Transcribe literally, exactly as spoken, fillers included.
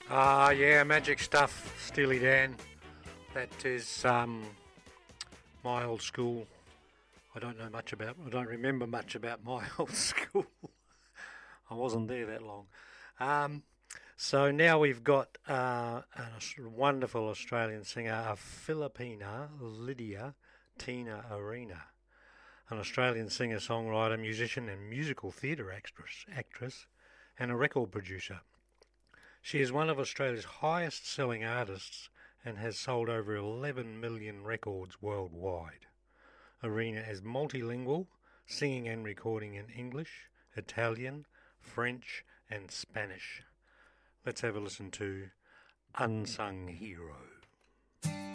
Ah, yeah, magic stuff, Steely Dan. That is um, my old school. I don't know much about. I don't remember much about my old school. I wasn't there that long. Um, so now we've got uh, a wonderful Australian singer, a Filipina, Lydia Tina Arena, an Australian singer, songwriter, musician, and musical theatre actress, actress, and a record producer. She is one of Australia's highest selling artists and has sold over eleven million records worldwide. Arena is multilingual, singing and recording in English, Italian, French, and Spanish. Let's have a listen to Unsung Hero.